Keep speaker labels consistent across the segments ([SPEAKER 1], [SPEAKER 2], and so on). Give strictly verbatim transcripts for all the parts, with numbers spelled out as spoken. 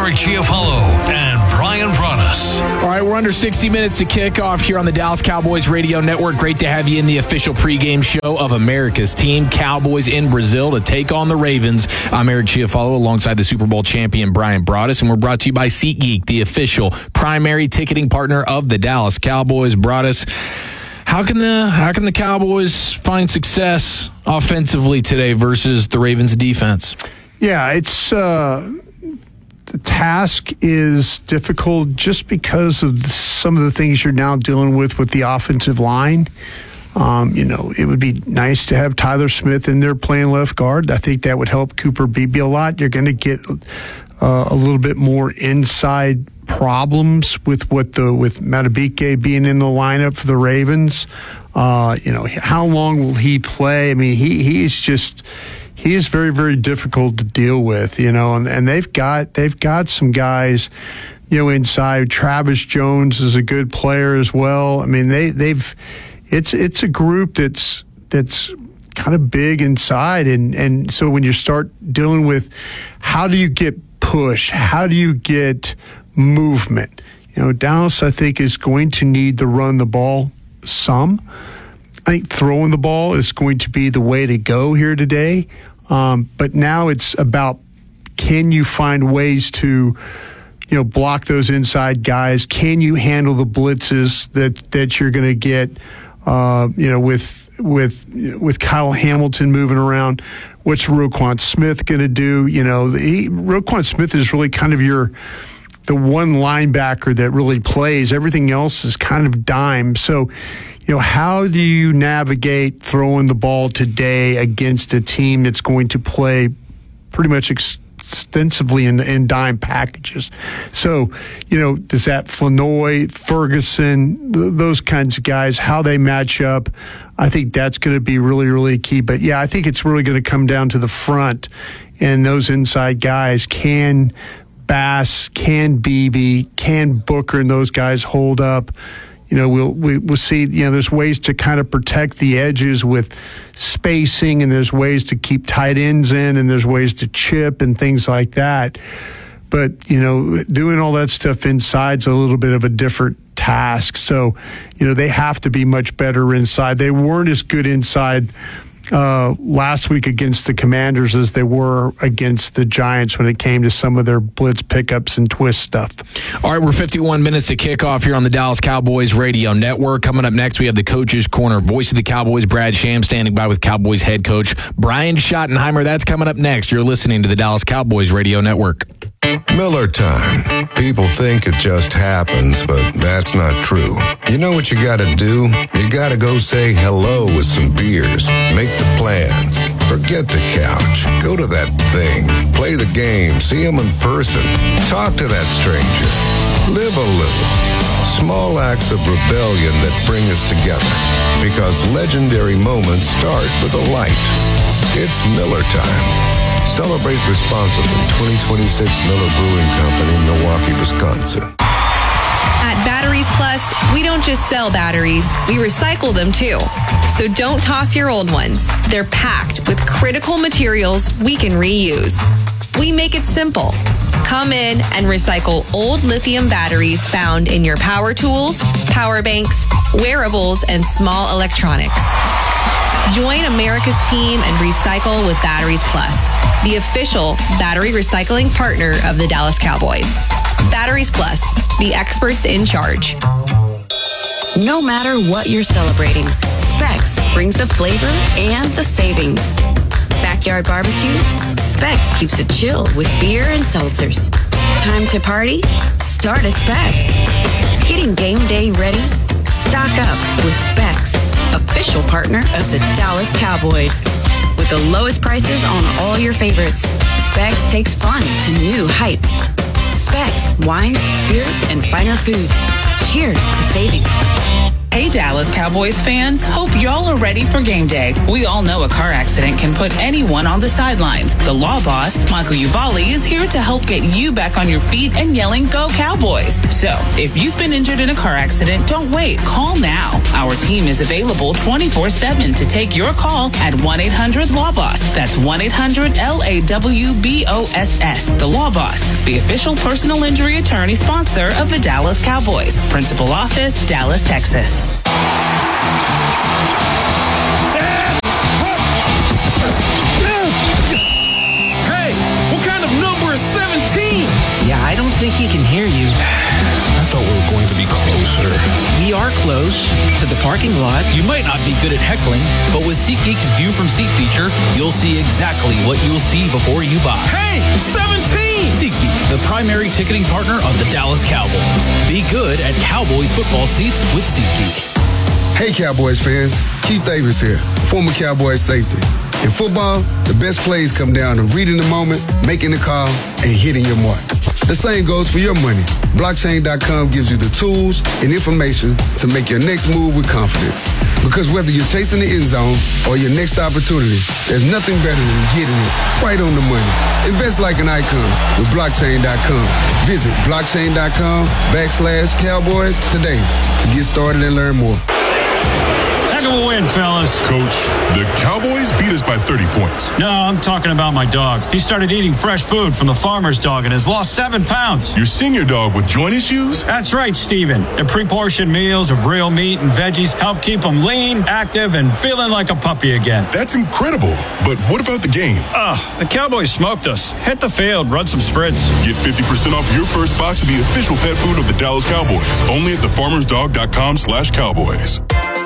[SPEAKER 1] Eric Chiafalo and Brian Broaddus.
[SPEAKER 2] All right, we're under sixty minutes to kick off here on the Dallas Cowboys Radio Network. Great to have you in the official pregame show of America's team, Cowboys in Brazil, to take on the Ravens. I'm Eric Chiafalo alongside the Super Bowl champion Brian Broaddus, and we're brought to you by SeatGeek, the official primary ticketing partner of the Dallas Cowboys. Broaddus, how can the how can the Cowboys find success offensively today versus the Ravens defense?
[SPEAKER 3] Yeah, it's uh, the task is difficult just because of some of the things you're now dealing with with the offensive line. Um, you know, it would be nice to have Tyler Smith in there playing left guard. I think that would help Cooper Beebe a lot. You're going to get uh, a little bit more inside problems with what the with Madubuike being in the lineup for the Ravens. Uh, you know, how long will he play? I mean, he he's just. He is very, very difficult to deal with, you know, and, and they've got they've got some guys, you know, inside. Travis Jones is a good player as well. I mean, they they've it's it's a group that's that's kind of big inside, and and so when you start dealing with how do you get push, how do you get movement, you know, Dallas I think is going to need to run the ball some. I think throwing the ball is going to be the way to go here today. Um, but now it's about, can you find ways to, you know, block those inside guys? Can you handle the blitzes that, that you're going to get, uh, you know, with with with Kyle Hamilton moving around? What's Roquan Smith going to do? You know, he, Roquan Smith is really kind of your the one linebacker that really plays. Everything else is kind of dime. So, you know, how do you navigate throwing the ball today against a team that's going to play pretty much extensively in, in dime packages? So, you know, does that Flournoy, Ferguson, th- those kinds of guys, how they match up, I think that's going to be really, really key. But, yeah, I think it's really going to come down to the front, and those inside guys can Bass, can Beebe, can Booker, and those guys hold up. You know, we'll we, we'll see, you know, there's ways to kind of protect the edges with spacing, and there's ways to keep tight ends in, and there's ways to chip and things like that. But, you know, doing all that stuff inside's a little bit of a different task. So, you know, they have to be much better inside. They weren't as good inside uh, last week against the Commanders as they were against the Giants when it came to some of their blitz pickups and twist stuff.
[SPEAKER 2] All right, we're fifty-one minutes to kick off here on the Dallas Cowboys Radio Network. Coming up next, we have the Coach's Corner. Voice of the Cowboys, Brad Sham, standing by with Cowboys head coach Brian Schottenheimer. That's coming up next. You're listening to the Dallas Cowboys Radio Network.
[SPEAKER 4] Miller time. People think it just happens, but that's not true. You know what you gotta do? You gotta go say hello with some beers. Make the plans. Forget the couch. Go to that thing. Play the game. See them in person. Talk to that stranger. Live a little. Small acts of rebellion that bring us together. Because legendary moments start with a light. It's Miller time. Celebrate responsibly. twenty twenty-six Miller Brewing Company, Milwaukee, Wisconsin.
[SPEAKER 5] At Batteries Plus, we don't just sell batteries, we recycle them too. So don't toss your old ones. They're packed with critical materials we can reuse. We make it simple. Come in and recycle old lithium batteries found in your power tools, power banks, wearables, and small electronics. Join America's team and recycle with Batteries Plus, the official battery recycling partner of the Dallas Cowboys. Batteries Plus, the experts in charge.
[SPEAKER 6] No matter what you're celebrating, Specs brings the flavor and the savings. Backyard barbecue? Specs keeps it chill with beer and seltzers. Time to party? Start at Specs. Getting game day ready? Stock up with Specs, official partner of the Dallas Cowboys. With the lowest prices on all your favorites, Specs takes fun to new heights. Specs, wines, spirits, and finer foods. Cheers to savings.
[SPEAKER 7] Hey Dallas Cowboys fans, hope y'all are ready for game day. We all know a car accident can put anyone on the sidelines. The law boss, Michael Uvalli, is here to help get you back on your feet and yelling, "Go Cowboys!" So, if you've been injured in a car accident, don't wait. Call now. Our team is available twenty-four seven to take your call at one eight hundred law boss. That's one eight hundred L A W B O S S. The Law Boss, the official personal injury attorney sponsor of the Dallas Cowboys. Principal office, Dallas, Texas.
[SPEAKER 8] Hey, what kind of number is seventeen?
[SPEAKER 9] Yeah, I don't think he can hear you.
[SPEAKER 8] I thought we were going to be closer.
[SPEAKER 9] We are close to the parking lot.
[SPEAKER 10] You might not be good at heckling, but with SeatGeek's View from Seat feature, you'll see exactly what you'll see before you buy.
[SPEAKER 8] Hey, seventeen!
[SPEAKER 10] SeatGeek, the primary ticketing partner of the Dallas Cowboys. Be good at Cowboys football seats with SeatGeek.
[SPEAKER 11] Hey Cowboys fans, Keith Davis here, former Cowboys safety. In football, the best plays come down to reading the moment, making the call, and hitting your mark. The same goes for your money. Blockchain dot com gives you the tools and information to make your next move with confidence. Because whether you're chasing the end zone or your next opportunity, there's nothing better than getting it right on the money. Invest like an icon with Blockchain dot com. Visit Blockchain dot com backslash Cowboys today to get started and learn more.
[SPEAKER 12] Heck of a win, fellas.
[SPEAKER 13] Coach, the Cowboys beat us by thirty points.
[SPEAKER 12] No, I'm talking about my dog. He started eating fresh food from the farmer's dog and has lost seven pounds.
[SPEAKER 13] Your senior dog with joint issues?
[SPEAKER 12] That's right, Steven. The pre-portioned meals of real meat and veggies help keep him lean, active, and feeling like a puppy again.
[SPEAKER 13] That's incredible. But what about the game?
[SPEAKER 12] Ugh, the Cowboys smoked us. Hit the field, run some sprints.
[SPEAKER 13] Get fifty percent off your first box of the official pet food of the Dallas Cowboys. Only at the farmers dog dot com slash cowboys.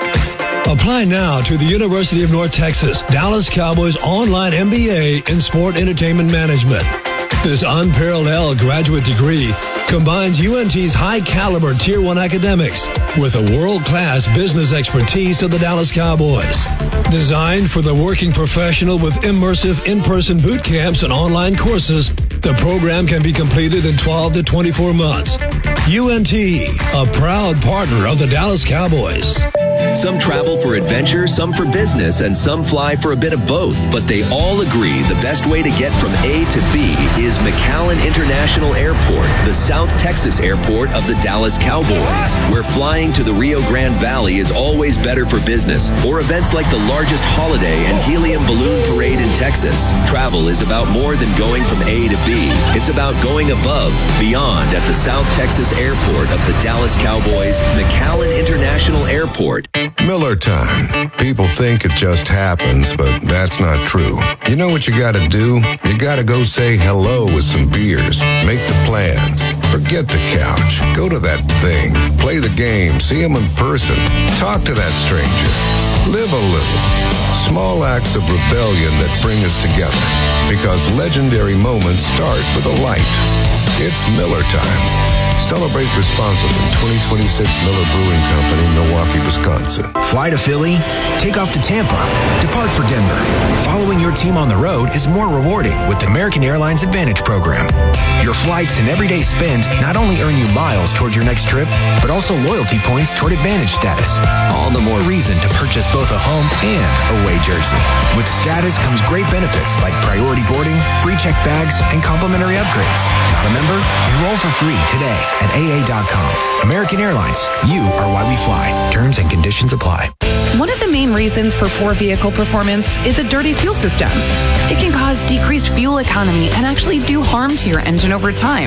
[SPEAKER 14] Apply now to the University of North Texas Dallas Cowboys online M B A in Sport Entertainment Management. This unparalleled graduate degree combines U N T's high-caliber Tier one academics with a world-class business expertise of the Dallas Cowboys. Designed for the working professional with immersive in-person boot camps and online courses, the program can be completed in twelve to twenty-four months. U N T, a proud partner of the Dallas Cowboys.
[SPEAKER 15] Some travel for adventure, some for business, and some fly for a bit of both. But they all agree the best way to get from A to B is McAllen International Airport, the South Texas airport of the Dallas Cowboys, where flying to the Rio Grande Valley is always better for business, or events like the largest holiday and helium balloon parade in Texas. Travel is about more than going from A to B. It's about going above, beyond at the South Texas airport of the Dallas Cowboys, McAllen International Airport.
[SPEAKER 4] Miller time. People think it just happens, but that's not true. You know what you gotta do? You gotta go say hello with some beers. Make the plans. Forget the couch. Go to that thing. Play the game. See him in person. Talk to that stranger. Live a little. Small acts of rebellion that bring us together. Because legendary moments start with a light. It's Miller time. Celebrate responsibly. twenty twenty-six Miller Brewing Company, Milwaukee, Wisconsin.
[SPEAKER 16] Fly to Philly, take off to Tampa, depart for Denver. Following your team on the road is more rewarding with the American Airlines Advantage program. Your flights and everyday spend not only earn you miles toward your next trip, but also loyalty points toward Advantage status. All the more reason to purchase both a home and away jersey. With status comes great benefits like priority boarding, free check bags, and complimentary upgrades. Not a member? Enroll for free today at A A dot com. American Airlines, you are why we fly. Terms and conditions apply.
[SPEAKER 17] One of the main reasons for poor vehicle performance is a dirty fuel system. It can cause decreased fuel economy and actually do harm to your engine over time.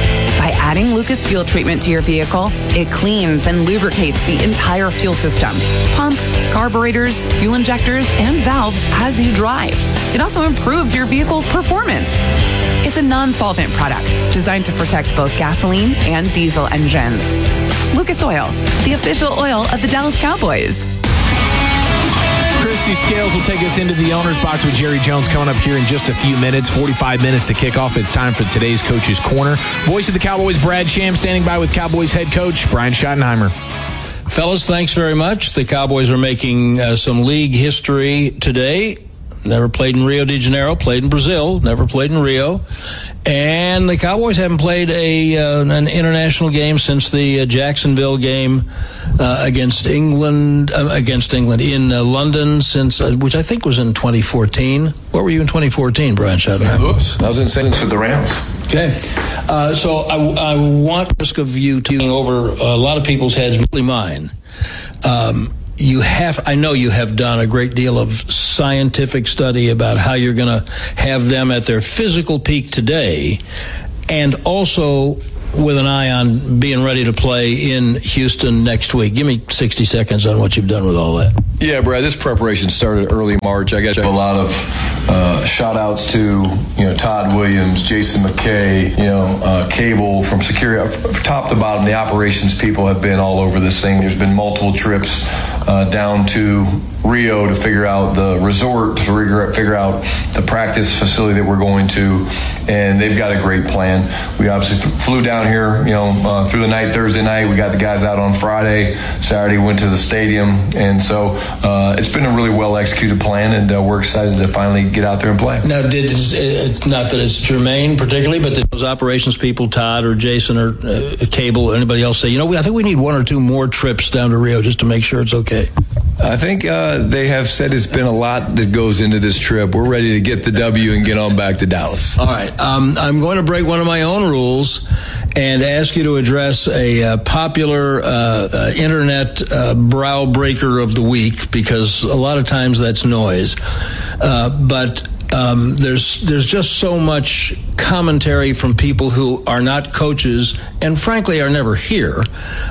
[SPEAKER 17] By adding Lucas Fuel Treatment to your vehicle, it cleans and lubricates the entire fuel system. Pump, carburetors, fuel injectors, and valves as you drive. It also improves your vehicle's performance. It's a non-solvent product designed to protect both gasoline and diesel engines. Lucas Oil, the official oil of the Dallas Cowboys.
[SPEAKER 2] Christy Scales will take us into the owner's box with Jerry Jones coming up here in just a few minutes. forty-five minutes to kick off. It's time for today's Coach's Corner. Voice of the Cowboys, Brad Sham, standing by with Cowboys head coach Brian Schottenheimer.
[SPEAKER 18] Fellas, thanks very much. The Cowboys are making uh, some league history today.
[SPEAKER 10] never played in Rio de Janeiro, played in Brazil, never played in Rio. And the Cowboys haven't played a uh, an international game since the uh, Jacksonville game uh, against England, uh, against England in uh, London, since uh, which I think was in twenty fourteen. Where were you in twenty fourteen, Brian Schottenheimer?
[SPEAKER 18] I was in Saint Louis with the Rams.
[SPEAKER 10] Okay. Uh, so I, I want risk of you taking over a lot of people's heads, mostly mine. Um, you have, I know you have done a great deal of scientific study about how you're going to have them at their physical peak today, and also with an eye on being ready to play in Houston next week. Give me sixty seconds on what you've done with all that.
[SPEAKER 18] Yeah, Brad, this preparation started early March. I got a lot of uh, shout outs to, you know, Todd Williams, Jason McKay, you know, uh, Cable from security, top to bottom. The operations people have been all over this thing. There's been multiple trips uh, down to Rio to figure out the resort, to figure out the practice facility that we're going to, and they've got a great plan. We obviously flew down here, you know, uh, through the night, Thursday night. We got the guys out on Friday. Saturday went to the stadium, and so uh, it's been a really well executed plan, and uh, we're excited to finally get out there and play.
[SPEAKER 10] Now, did it's not that it's germane particularly, but did those operations people, Todd or Jason or uh, Cable or anybody else, say, you know, we, I think we need one or two more trips down to Rio just to make sure it's okay?
[SPEAKER 18] I think uh, they have said it's been a lot that goes into this trip. We're ready to get the W and get on back to Dallas.
[SPEAKER 10] All right. Um, I'm going to break one of my own rules and ask you to address a uh, popular uh, uh, internet uh, brow breaker of the week, because a lot of times that's noise. Uh, but um, there's there's just so much commentary from people who are not coaches and frankly are never here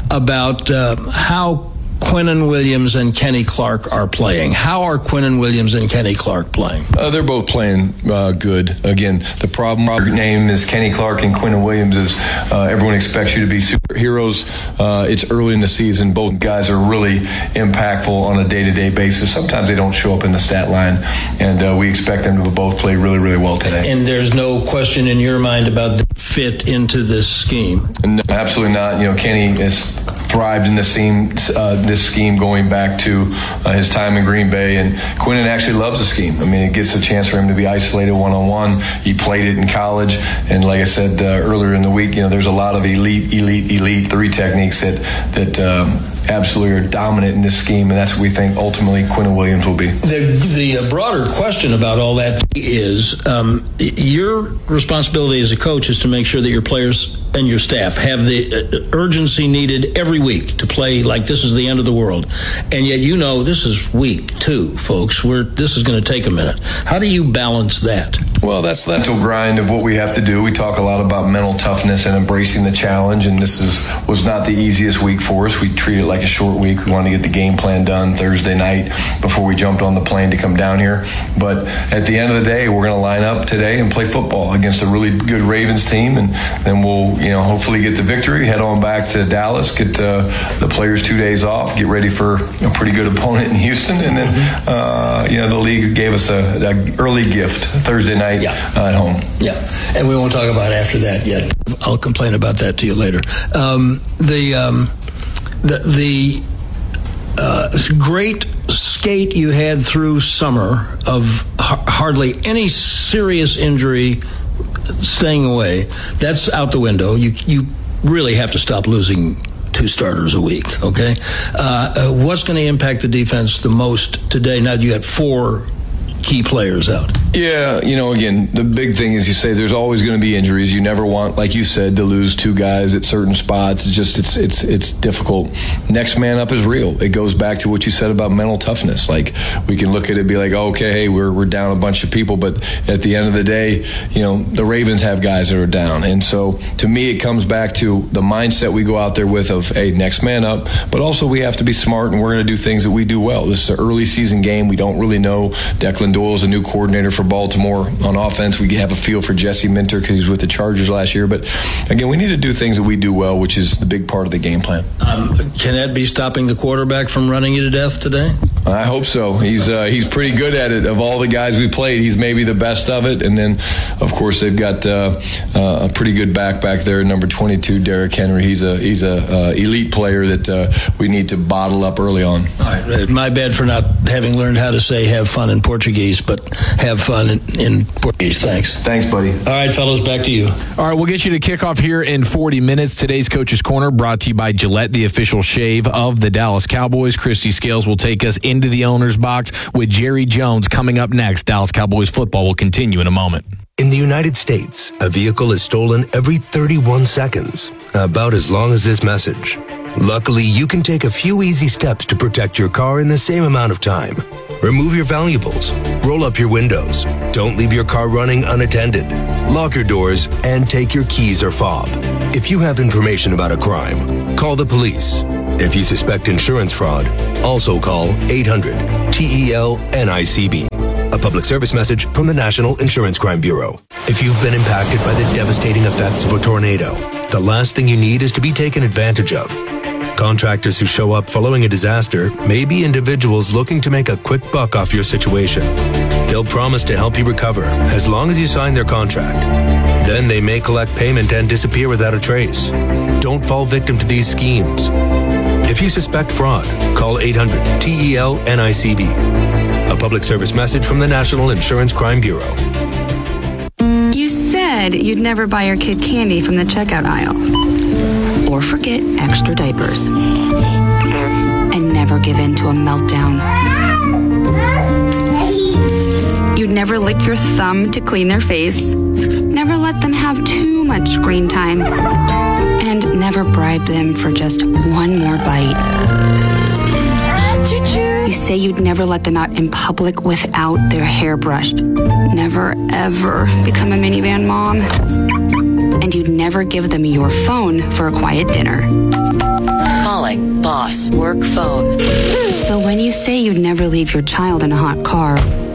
[SPEAKER 10] about uh, how Quinnen Williams and Kenny Clark are playing. How are Quinnen Williams and Kenny Clark playing?
[SPEAKER 18] Uh, they're both playing uh, good. Again, the problem, our name is Kenny Clark and Quinnen Williams, is uh, everyone expects you to be superheroes. Uh, it's early in the season. Both guys are really impactful on a day-to-day basis. Sometimes they don't show up in the stat line, and uh, we expect them to both play really, really well today.
[SPEAKER 10] And there's no question in your mind about the fit into this scheme?
[SPEAKER 18] No, absolutely not. You know, Kenny has thrived in this scheme, uh, this scheme going back to uh, his time in Green Bay, and Quinnen actually loves the scheme. I mean, it gets a chance for him to be isolated one-on-one. He played it in college, and like I said uh, earlier in the week, you know, there's a lot of elite, elite, elite three techniques that that um, absolutely are dominant in this scheme, and that's what we think ultimately Quinnen Williams will be.
[SPEAKER 10] The, the broader question about all that is um, your responsibility as a coach is to make sure that your players and your staff have the urgency needed every week to play like this is the end of the world. And yet, you know, this is week two, folks. We're, this is going to take a minute. How do you balance that?
[SPEAKER 18] Well, that's the mental grind of what we have to do. We talk a lot about mental toughness and embracing the challenge, and this is was not the easiest week for us. We treat it like a short week. We wanted to get the game plan done Thursday night before we jumped on the plane to come down here. But at the end of the day, we're going to line up today and play football against a really good Ravens team, and then we'll, you know, hopefully get the victory, head on back to Dallas, get uh, the players two days off, get ready for a pretty good opponent in Houston, and then uh, you know, the league gave us a, a early gift Thursday night yeah. uh, at home.
[SPEAKER 10] Yeah, and we won't talk about after that yet. I'll complain about that to you later. Um, the um, the the uh, great skate you had through summer of ha- hardly any serious injury, staying away, that's out the window. You you really have to stop losing two starters a week, okay? Uh, uh, what's going to impact the defense the most today? Now you got four key players out.
[SPEAKER 18] Yeah, you know, again, the big thing is you say there's always going to be injuries. You never want, like you said, to lose two guys at certain spots. It's just, it's it's it's difficult. Next man up is real. It goes back to what you said about mental toughness. Like, we can look at it and be like, oh, okay, hey, we're we're down a bunch of people, but at the end of the day, you know, the Ravens have guys that are down. And so, to me, it comes back to the mindset we go out there with of, hey, next man up, but also we have to be smart, and we're going to do things that we do well. This is an early season game. We don't really know. Declan Doyle's a new coordinator for Baltimore on offense. We have a feel for Jesse Minter because he was with the Chargers last year. But again, we need to do things that we do well, which is the big part of the game plan.
[SPEAKER 10] Um, can that be stopping the quarterback from running you to death today?
[SPEAKER 18] I hope so. He's uh, he's pretty good at it. Of all the guys we played, he's maybe the best of it. And then, of course, they've got uh, uh, a pretty good back back there, number twenty-two, Derrick Henry. He's a he's a uh, elite player that uh, we need to bottle up early on.
[SPEAKER 10] All right, my bad for not having learned how to say "have fun" in Portuguese, but have fun in, in Portuguese. Thanks.
[SPEAKER 18] Thanks, buddy.
[SPEAKER 10] All right, fellows, back to you.
[SPEAKER 2] All right, we'll get you to kick off here in forty minutes. Today's Coach's Corner brought to you by Gillette, the official shave of the Dallas Cowboys. Christy Scales will take us into the owner's box with Jerry Jones coming up next. Dallas Cowboys football will continue in a moment.
[SPEAKER 19] In the United States, a vehicle is stolen every thirty-one seconds, about as long as this message. Luckily, you can take a few easy steps to protect your car in the same amount of time. Remove your valuables, roll up your windows, don't leave your car running unattended, lock your doors, and take your keys or fob. If you have information about a crime, call the police. If you suspect insurance fraud, also call eight hundred T E L N I C B. A public service message from the National Insurance Crime Bureau. If you've been impacted by the devastating effects of a tornado, the last thing you need is to be taken advantage of. Contractors who show up following a disaster may be individuals looking to make a quick buck off your situation. They'll promise to help you recover as long as you sign their contract. Then they may collect payment and disappear without a trace. Don't fall victim to these schemes. If you suspect fraud, call eight hundred T E L N I C B. A public service message from the National Insurance Crime Bureau.
[SPEAKER 20] You said you'd never buy your kid candy from the checkout aisle. Or forget extra diapers. And never give in to a meltdown. You'd never lick your thumb to clean their face. Never let them have too much screen time. And never bribe them for just one more bite. You say you'd never let them out in public without their hair brushed. Never, ever become a minivan mom. And you'd never give them your phone for a quiet dinner.
[SPEAKER 6] Calling boss work phone.
[SPEAKER 20] So when you say you'd never leave your child in a hot car,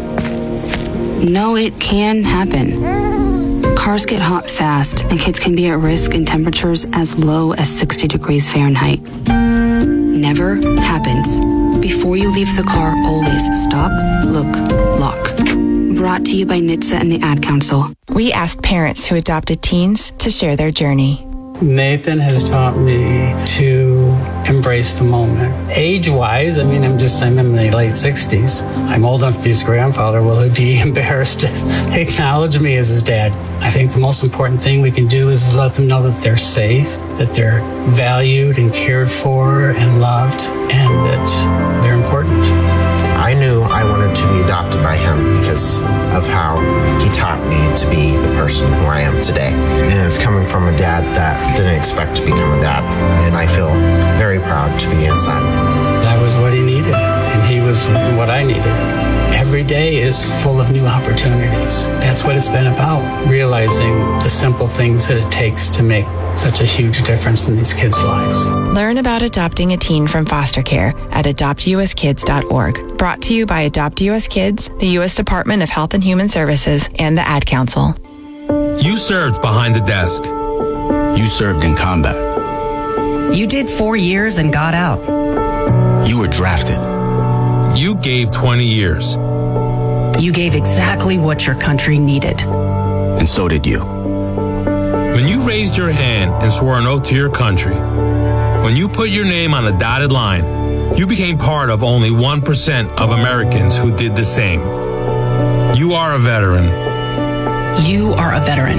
[SPEAKER 20] no, it can happen. Cars get hot fast, and kids can be at risk in temperatures as low as sixty degrees Fahrenheit. Never happens. Before you leave the car, always stop, look, lock. Brought to you by N H T S A and the Ad Council.
[SPEAKER 21] We asked parents who adopted teens to share their journey.
[SPEAKER 22] Nathan has taught me to embrace the moment. Age-wise, I mean, I'm just, I'm in my late sixties. I'm old enough to be his grandfather. Will he be embarrassed to acknowledge me as his dad? I think the most important thing we can do is let them know that they're safe, that they're valued and cared for and loved, and that they're important.
[SPEAKER 23] I knew I wanted to be adopted by him because of how he taught me to be the person who I am today. And it's coming from a dad that didn't expect to become a dad. And I feel very proud to be his son.
[SPEAKER 22] That was what he needed, and he was what I needed. Every day is full of new opportunities. That's what it's been about, realizing the simple things that it takes to make such a huge difference in these kids' lives.
[SPEAKER 21] Learn about adopting a teen from foster care at adopt u s kids dot org. Brought to you by Adopt U S Kids, the U S Department of Health and Human Services, and the Ad Council.
[SPEAKER 24] You served behind the desk.
[SPEAKER 25] You served in combat.
[SPEAKER 26] You did four years and got out.
[SPEAKER 25] You were drafted.
[SPEAKER 24] You gave twenty years.
[SPEAKER 26] You gave exactly what your country needed.
[SPEAKER 25] And so did you.
[SPEAKER 24] When you raised your hand and swore an oath to your country, when you put your name on a dotted line, you became part of only one percent of Americans who did the same. You are a veteran.
[SPEAKER 26] You are a veteran.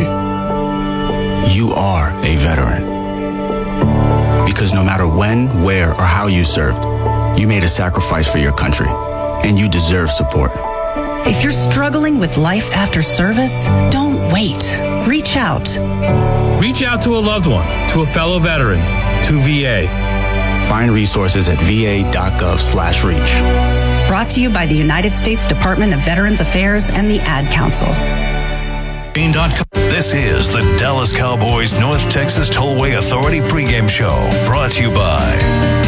[SPEAKER 25] You are a veteran. Because no matter when, where, or how you served, you made a sacrifice for your country, and you deserve support.
[SPEAKER 26] If you're struggling with life after service, don't wait. Reach out.
[SPEAKER 24] Reach out to a loved one, to a fellow veteran, to V A.
[SPEAKER 25] Find resources at v a dot gov slash reach.
[SPEAKER 26] Brought to you by the United States Department of Veterans Affairs and the Ad Council.
[SPEAKER 1] This is the Dallas Cowboys North Texas Tollway Authority pregame show, brought to you by